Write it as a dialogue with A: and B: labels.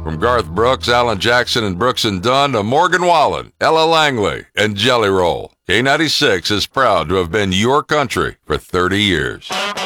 A: From Garth Brooks, Alan Jackson, and Brooks and Dunn to Morgan Wallen, Ella Langley, and Jelly Roll, K96 is proud to have been your country for 30 years.